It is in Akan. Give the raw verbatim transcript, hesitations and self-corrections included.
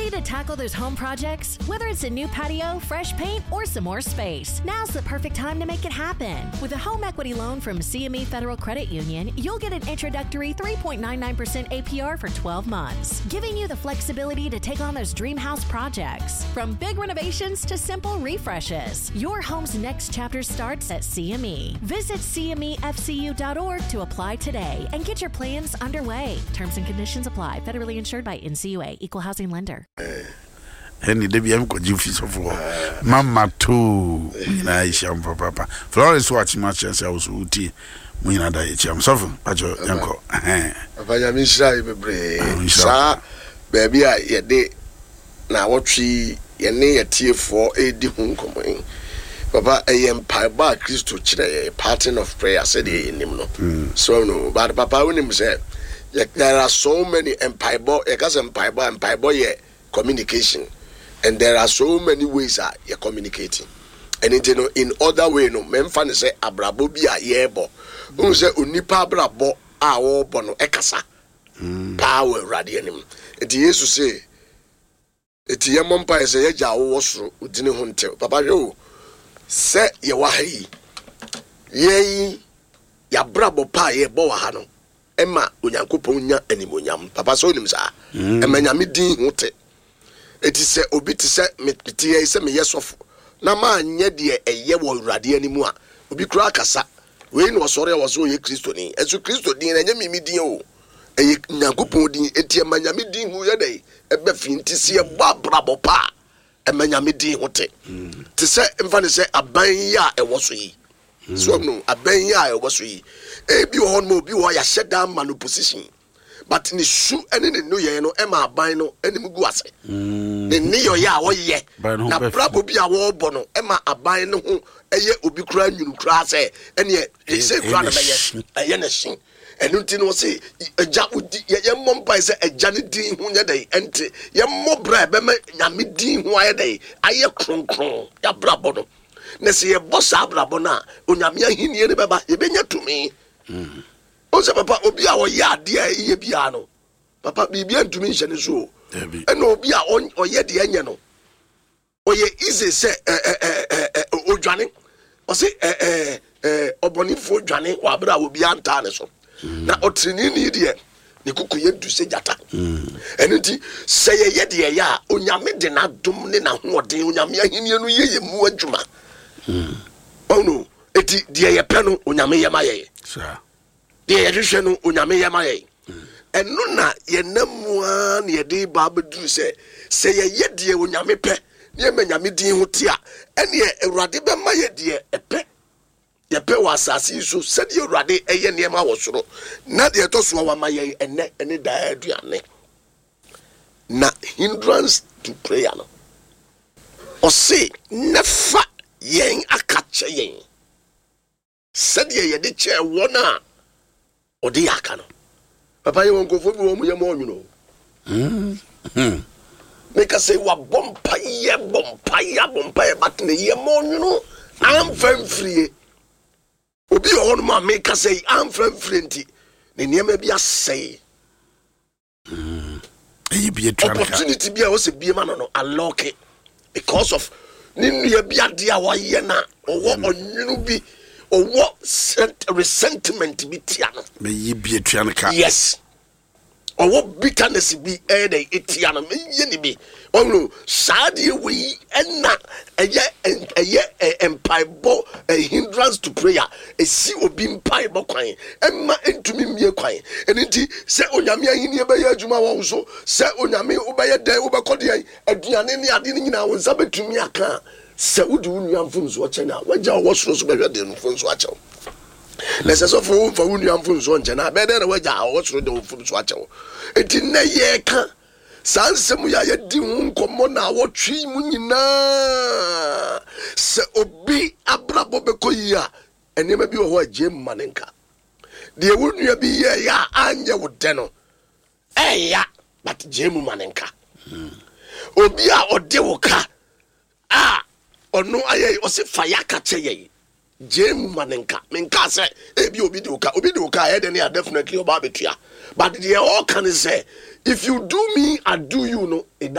Ready to tackle those home projects? Whether it's a new patio, fresh paint, or some more space, now's the perfect time to make it happen. With a home equity loan from C M E Federal Credit Union, you'll get an introductory three point nine nine percent A P R for twelve months, giving you the flexibility to take on those dream house projects. From big renovations to simple refreshes, your home's next chapter starts at C M E. Visit C M E F C U dot org to apply today and get your plans underway. Terms and conditions apply. Federally insured by N C U A, Equal Housing Lender. Henry Debian could you feel for Mamma too. I sham for Papa. Florence watching much as I was Uti. Wina da cham suffer, but your uncle. Vayami shy be sa baby I ye de na watchi ye ne ye tie for e di hu nkomo. Papa a yem ba Christo chire pattern of prayer said he nim no. So no, but Papa when him say there are so many empire boy, e gas empire boy, empire boy ye communication. And there are so many ways that you're communicating. And it, you know, in other way, no, memfan say abrabo bi a yebo. Who say unipa abrabo a wo bono ekasa. Power radianim. It yesu say it ye mompa say ye ja wo soro udini ho ntew. Papa yo say ye wa hayi. Ye ya brabo pa ye bo wa ha no. Emma onyankopon nya animonyam. Papa so nim sa. Emma nyame din ho te. It is a obi to say me tie say me yesof na ma anye de eye wo urade animu a obi kura kasa we no sori wo so ye Kristo ni esu Kristo din na nya mi mi din o eye nyagopon din etie ma nya mi din hu ye dai ebe finti se e bo abrabo pa e ma nya mi din hote to say mfa ne say aban ya e wo so yi so no aban ya e wo so yi e bi ho no obi wo ya sheda man no position. But ni shu ene ne no ye no e ma aban no ene mugu ase ne ni yo ya wo ye na brabo bi a wo bo no e ma aban no ho eye obi kura nwunu kura ase ene e se kura na meye eye na shin enu ti no se eja udi ye mompa se eja ne din ho nya dai ente ye mobra be ma nyame din ho aye dai aye kronkron ya brabo no ne se ye boss abrabo na onyame ahini ne beba ye benya tumi mm. Onse papa obi a oya de a ye bia no papa bibia ntumi nhye ne so e no obi a oye de enye no oye easy say eh eh eh odwane o say eh eh obonifo odwane wa bra obi anta ne so na otrini ni de ne kukuye du se jata eniti say ye de ya onyame de na dom ne na hoden onyame ahini no ye ye mu adwuma oh no eti de ye pe no onyame ye ma ye sir ye yehwe no onyame ye ma ye eno na ye namua na ye de ba bedu se se ye ye de onyame pe ne me nyame din ho tia ene ewrade be ma ye de epe ye pe wasasi so se de ewrade eye ne ma wo soro na de to so wa ma ye ene ene da aduane na hindrance to prayer no o se nefa yen akache yen se de ye de che wona odi yakano papa ye wonko fo bi wo mu ye mo nwuno mm mm make say wa bompa ye bompa ya bompa ye but ne ye mo nwuno am fam free obi ho no ma make say am fam free nti ne niam bia say mm e bi etwa opportunity bia wo se bia ma no no unlock it because of ni nua bia dia wa ye na owo onwuno bi or what resentment be tiano me ye be a trianka yes or what bitterness be eh de etiano me ye ni be oh no sadi we enna eye eye empire bo a hindrance to prayer e si obi empire bo kwan emma entumi mie kwan enti se onyame ahini e be ya adwuma wo so se onyame wo be ya dan wo be kode aduane ni ade ni nyina wo nsa betumi aka se udu unu amfunzo chena waja wo soro so behwe de mfunzo achew na se so fo fa unu amfunzo chena be de na waja wo soro de mfunzo achew enti na ye ka sansem ya ye di nkomo na wo twi mu nyina se obi abrabo be koyia enema bi wo ho agye manenka de wonu bi ye ya anye wo de no eya but jemu manenka obi a ode wo ka ah ono aye o se fire catch ye jemu manenka menka se e bi obi de oka obi de oka e de na definitely oba betua but the all can say if you do me I do you no